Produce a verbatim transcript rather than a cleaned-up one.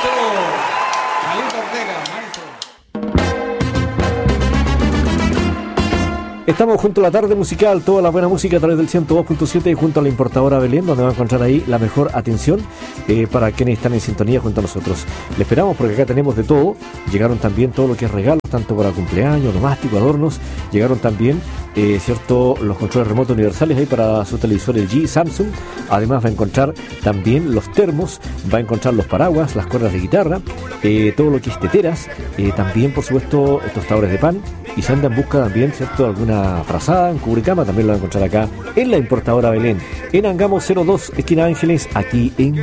Alito Ortega, maestro. Estamos junto a la tarde musical, toda la buena música a través del ciento dos punto siete y junto a la importadora Belén, donde va a encontrar ahí la mejor atención eh, para quienes están en sintonía junto a nosotros. Le esperamos porque acá tenemos de todo. Llegaron también todo lo que es regalos, tanto para cumpleaños, nomástico, adornos. Llegaron también, eh, cierto, los controles remotos universales ahí para su televisor L G, Samsung. Además va a encontrar también los termos, va a encontrar los paraguas, las cuerdas de guitarra, eh, todo lo que es teteras, eh, también por supuesto tostadores de pan. Y se anda en busca también, cierto, alguna frazada, en cubrecama, también lo va a encontrar acá en la importadora Belén, en Angamos cero dos, esquina Ángeles, aquí en